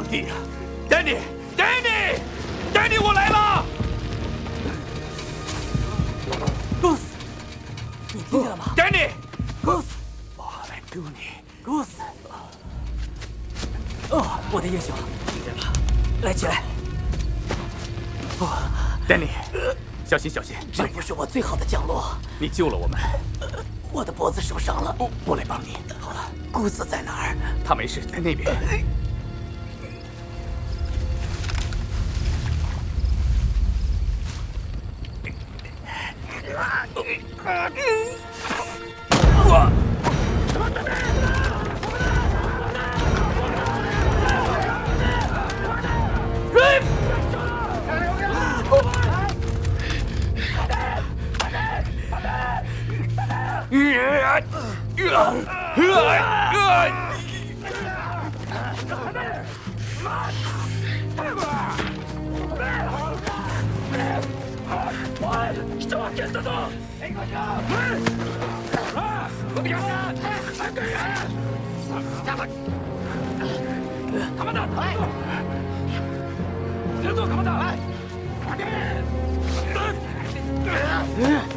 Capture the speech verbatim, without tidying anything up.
上帝呀 ，Danny，Danny，Danny， 我来了 ！Goose， 你听见了吗 ？Danny，Goose， 我来救你 ，Goose。哦，我的英雄，听见了，来起来。 哦 ，Danny， 小心小心， 这不是我最好的降落。 你救了我们。 我的脖子受伤了， 我我来帮你。 好了，姑子在哪儿？ 他没事，在那边。我。Rip！ Что это тут? Командант! Внизу, командант!